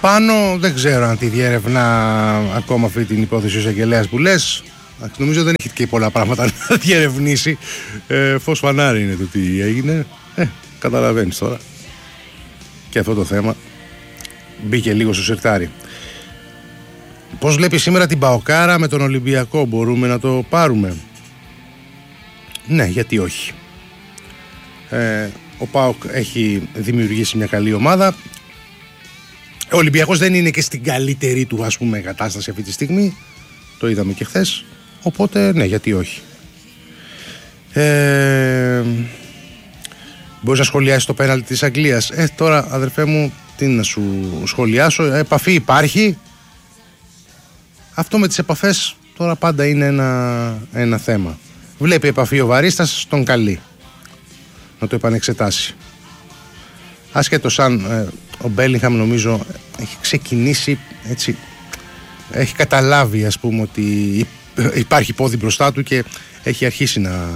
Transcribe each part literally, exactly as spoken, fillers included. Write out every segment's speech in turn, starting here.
παραπάνω δεν ξέρω αν τη διερευνά ακόμα αυτή την υπόθεση ο εισαγγελέας που λες. Νομίζω δεν έχει και πολλά πράγματα να διερευνήσει. ε, Φως φανάρι είναι το τι έγινε. ε, Καταλαβαίνεις τώρα. Και αυτό το θέμα μπήκε λίγο στο σιρτάρι. Πώς βλέπει σήμερα την Παοκάρα με τον Ολυμπιακό? Μπορούμε να το πάρουμε? Ναι, γιατί όχι. ε, Ο ΠΑΟΚ έχει δημιουργήσει μια καλή ομάδα. Ο Ολυμπιακός δεν είναι και στην καλύτερη του, ας πούμε, κατάσταση αυτή τη στιγμή. Το είδαμε και χθες. Οπότε ναι, γιατί όχι. ε, Μπορείς να σχολιάσεις το πέναλτι της Αγγλίας? Ε, τώρα αδερφέ μου, τι να σου σχολιάσω? Επαφή υπάρχει. Αυτό με τις επαφές τώρα πάντα είναι ένα, ένα θέμα. Βλέπει επαφή ο βαρίστας, τον καλεί να το επανεξετάσει. Άσχετος αν ε, ο Μπέλιγχαμ νομίζω έχει ξεκινήσει έτσι, έχει καταλάβει, ας πούμε, ότι υπάρχει πόδι μπροστά του και έχει αρχίσει να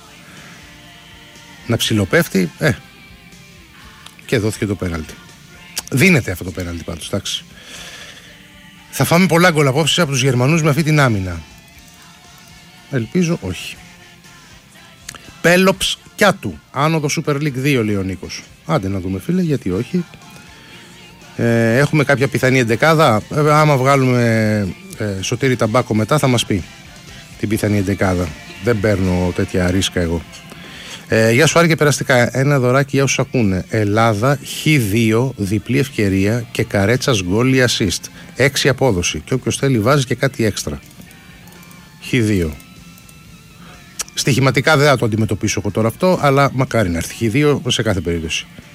να ψιλοπέφτει. ε, και δόθηκε το πέναλτι. Δίνεται αυτό το πέναλτι πάντως, εντάξει. Θα φάμε πολλά γκολ απόψε από τους Γερμανούς με αυτή την άμυνα? Ελπίζω όχι. Πέλοψ Κιάτου, άνοδο Super League δύο, λέει ο Νίκος. Άντε να δούμε, φίλε, γιατί όχι. ε, Έχουμε κάποια πιθανή εντεκάδα? ε, Άμα βγάλουμε ε, Σωτήρη Ταμπάκο μετά θα μας πει την πιθανή εντεκάδα. Δεν παίρνω τέτοια ρίσκα εγώ. ε, Γεια σου Άρη και περαστικά. Ένα δωράκι για όσους ακούνε. Ελλάδα χ δύο, διπλή ευκαιρία και Καρέτσας γκολ ή assist. έξι απόδοση και όποιος θέλει βάζει και κάτι έξτρα. χ δύο. Στοιχηματικά δεν θα το αντιμετωπίσω εγώ τώρα αυτό, αλλά μακάρι να έρθει χ δύο σε κάθε περίπτωση.